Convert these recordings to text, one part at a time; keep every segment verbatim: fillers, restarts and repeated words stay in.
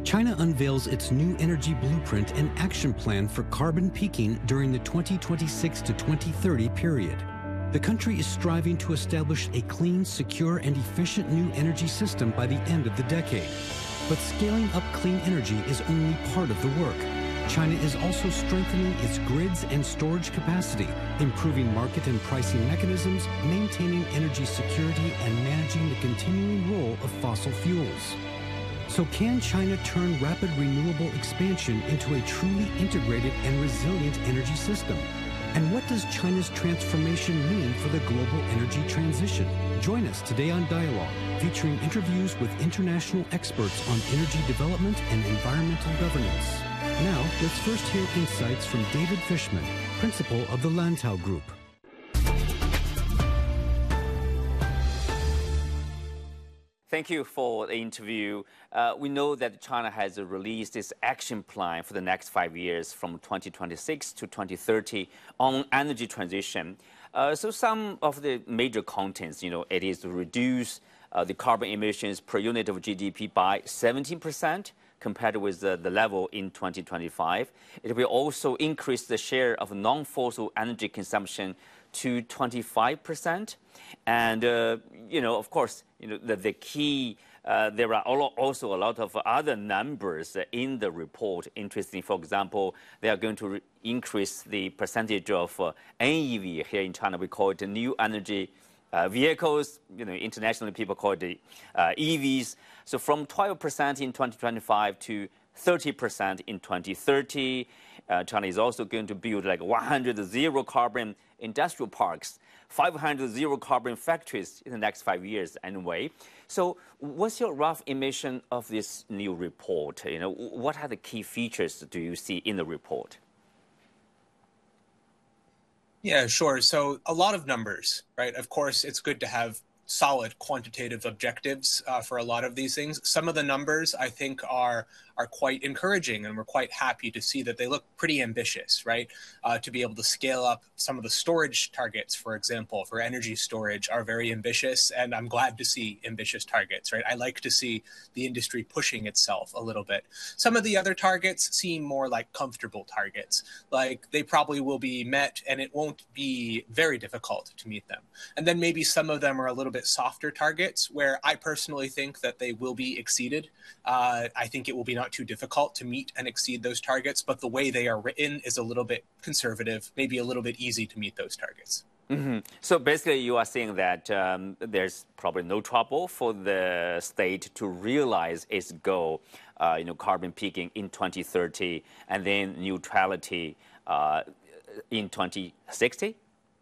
China unveils its new energy blueprint and action plan for carbon peaking during the twenty twenty-six to twenty thirty period. The country is striving to establish a clean, secure, and efficient new energy system by the end of the decade. But scaling up clean energy is only part of the work. China is also strengthening its grids and storage capacity, improving market and pricing mechanisms, maintaining energy security, and managing the continuing role of fossil fuels. So can China turn rapid renewable expansion into a truly integrated and resilient energy system? And what does China's transformation mean for the global energy transition? Join us today on Dialogue, featuring interviews with international experts on energy development and environmental governance. Now, let's first hear insights from David Fishman, principal of the Lantau Group. Thank you for the interview. Uh, we know that China has uh, released its action plan for the next five years from twenty twenty-six to twenty thirty on energy transition. Uh, so some of the major contents, you know, it is to reduce uh, the carbon emissions per unit of G D P by seventeen percent compared with the, the level in twenty twenty-five. It will also increase the share of non-fossil energy consumption to twenty-five percent. And, uh, you know, of course, you know, the, the key, uh, there are also a lot of other numbers in the report. Interesting, for example, they are going to increase the percentage of uh, N E V. Here in China, we call it new energy uh, vehicles. You know, internationally, people call it uh, E Vs. So from twelve percent in twenty twenty-five to thirty percent in twenty thirty. Uh, China is also going to build like one hundred zero carbon industrial parks, five hundred zero carbon factories in the next five years anyway. So what's your rough emission of this new report? You know, what are the key features do you see in the report? Yeah, sure. So a lot of numbers, right? Of course, it's good to have solid quantitative objectives uh, for a lot of these things. Some of the numbers I think are are quite encouraging, and we're quite happy to see that they look pretty ambitious, right? Uh, to be able to scale up some of the storage targets, for example, for energy storage are very ambitious, and I'm glad to see ambitious targets, right? I like to see the industry pushing itself a little bit. Some of the other targets seem more like comfortable targets, like they probably will be met and it won't be very difficult to meet them. And then maybe some of them are a little bit softer targets where I personally think that they will be exceeded. Uh, I think it will be not too difficult to meet and exceed those targets, but the way they are written is a little bit conservative, maybe a little bit easy to meet those targets. Mm-hmm. So basically you are saying that um, there's probably no trouble for the state to realize its goal, uh, you know, carbon peaking in twenty thirty and then neutrality uh, in twenty sixty?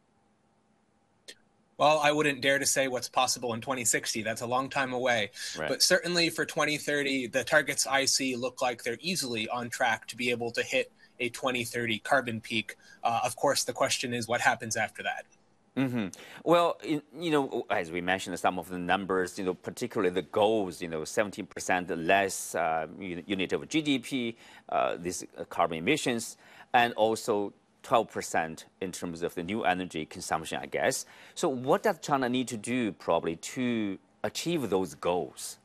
Well, I wouldn't dare to say what's possible in twenty sixty. That's a long time away. Right. But certainly for twenty thirty, the targets I see look like they're easily on track to be able to hit a twenty thirty carbon peak. Uh, of course, the question is what happens after that. Mm-hmm. Well, in, you know, as we mentioned, some of the numbers, you know, particularly the goals, you know, seventeen percent less uh, unit of G D P, uh, these carbon emissions, and also twelve percent in terms of the new energy consumption, I guess. So what does China need to do probably to achieve those goals?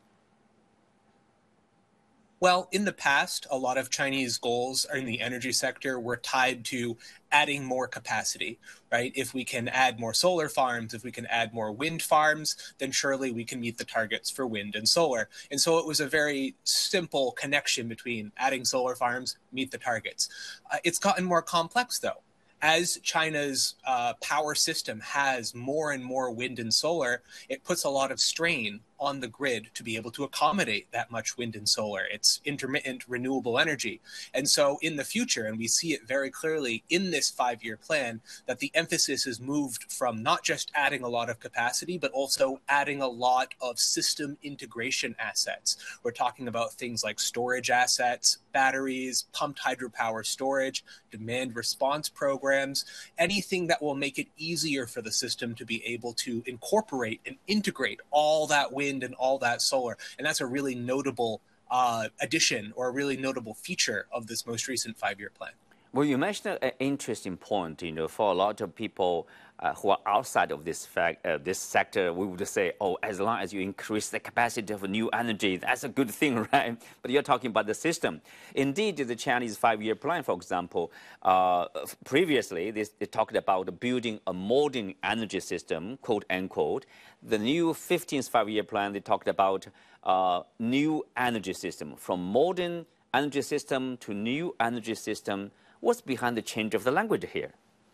Well, in the past, a lot of Chinese goals in the energy sector were tied to adding more capacity, right? If we can add more solar farms, if we can add more wind farms, then surely we can meet the targets for wind and solar. And so it was a very simple connection between adding solar farms, meet the targets. Uh, it's gotten more complex, though. As China's uh, power system has more and more wind and solar, it puts a lot of strain on the grid to be able to accommodate that much wind and solar. It's intermittent renewable energy. And so in the future, and we see it very clearly in this five-year plan, that the emphasis is moved from not just adding a lot of capacity, but also adding a lot of system integration assets. We're talking about things like storage assets, batteries, pumped hydropower storage, demand response programs, anything that will make it easier for the system to be able to incorporate and integrate all that wind and all that solar. And that's a really notable uh, addition or a really notable feature of this most recent five-year plan. Well, you mentioned an interesting point, you know, for a lot of people, uh, who are outside of this fact, uh, this sector, we would say, oh, as long as you increase the capacity of new energy, that's a good thing, right? But you're talking about the system. Indeed, the Chinese five-year plan, for example, uh, previously they, they talked about building a modern energy system, quote unquote. The new fifteenth five-year plan, they talked about uh, new energy system, from modern energy system to new energy system. What's behind the change of the language here?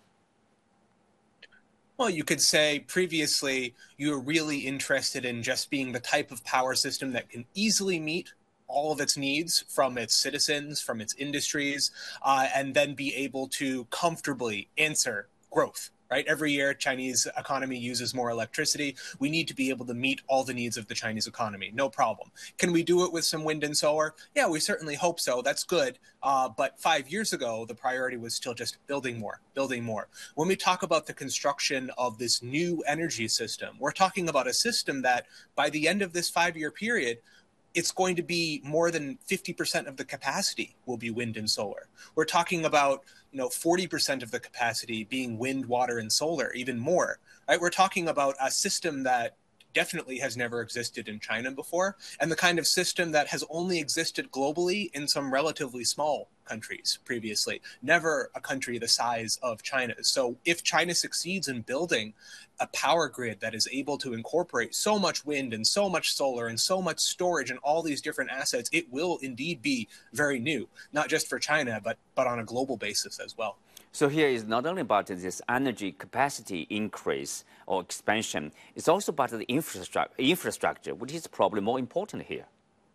Well, you could say previously you were really interested in just being the type of power system that can easily meet all of its needs from its citizens, from its industries, uh, and then be able to comfortably answer growth. Right? Every year, Chinese economy uses more electricity. We need to be able to meet all the needs of the Chinese economy. No problem. Can we do it with some wind and solar? Yeah, we certainly hope so. That's good. Uh, but five years ago, the priority was still just building more, building more. When we talk about the construction of this new energy system, we're talking about a system that by the end of this five-year period, it's going to be more than fifty percent of the capacity will be wind and solar. We're talking about, you know, forty percent of the capacity being wind, water, and solar, even more, right? We're talking about a system that definitely has never existed in China before, and the kind of system that has only existed globally in some relatively small countries previously, never a country the size of China. So if China succeeds in building a power grid that is able to incorporate so much wind and so much solar and so much storage and all these different assets, it will indeed be very new, not just for China, but, but on a global basis as well. So here is not only about this energy capacity increase or expansion, it's also about the infrastructure, infrastructure, which is probably more important here.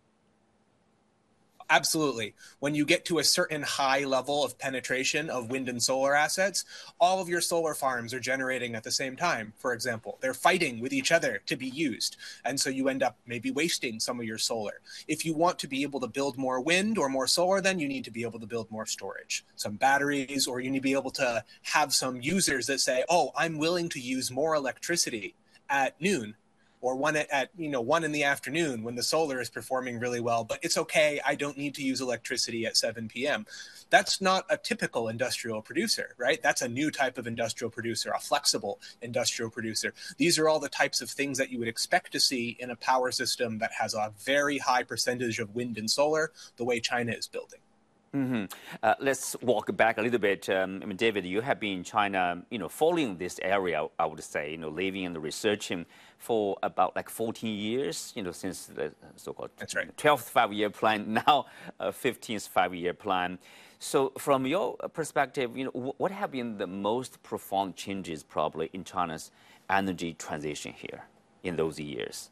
Absolutely. When you get to a certain high level of penetration of wind and solar assets, all of your solar farms are generating at the same time, for example. They're fighting with each other to be used. And so you end up maybe wasting some of your solar. If you want to be able to build more wind or more solar, then you need to be able to build more storage, some batteries, or you need to be able to have some users that say, oh, I'm willing to use more electricity at noon, or one at, at, you know, one in the afternoon when the solar is performing really well, but it's okay, I don't need to use electricity at seven p m That's not a typical industrial producer, right? That's a new type of industrial producer, a flexible industrial producer. These are all the types of things that you would expect to see in a power system that has a very high percentage of wind and solar, the way China is building. Mm-hmm. Uh, let's walk back a little bit. Um, I mean, David, you have been in China, you know, following this area, I would say, you know, living and researching for about like fourteen years, you know, since the so-called That's right. twelfth five-year plan, now uh, fifteenth five-year plan. So from your perspective, you know, what have been the most profound changes probably in China's energy transition here in those years?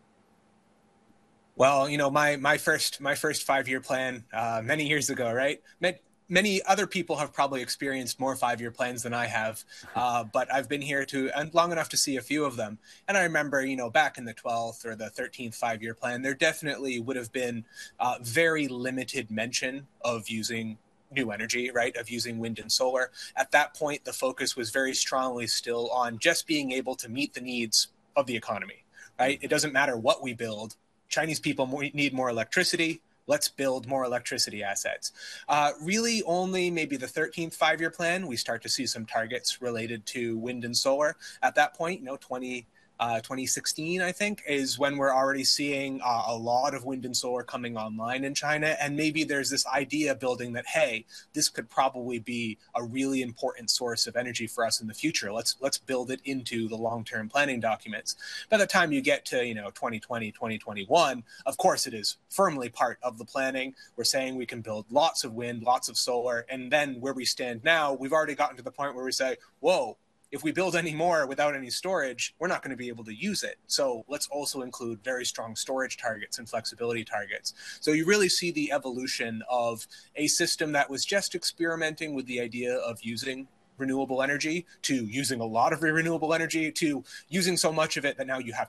Well, you know, my my first my first five-year plan uh, many years ago, right? Many other people have probably experienced more five-year plans than I have, uh, but I've been here to and long enough to see a few of them. And I remember, you know, back in the twelfth or the thirteenth five-year plan, there definitely would have been uh, very limited mention of using new energy, right, of using wind and solar. At that point, the focus was very strongly still on just being able to meet the needs of the economy, right? It doesn't matter what we build. Chinese people need more electricity. Let's build more electricity assets. Uh, really only maybe the thirteenth five-year plan, we start to see some targets related to wind and solar. At that point, you know, twenty, uh, twenty sixteen, I think, is when we're already seeing uh, a lot of wind and solar coming online in China. And maybe there's this idea building that, hey, this could probably be a really important source of energy for us in the future. Let's let's build it into the long-term planning documents. By the time you get to, you know, twenty twenty, twenty twenty-one, of course it is firmly part of the planning. We're saying we can build lots of wind, lots of solar. And then where we stand now, we've already gotten to the point where we say, whoa, if we build any more without any storage, we're not going to be able to use it. So let's also include very strong storage targets and flexibility targets. So you really see the evolution of a system that was just experimenting with the idea of using renewable energy to using a lot of renewable energy to using so much of it that now you have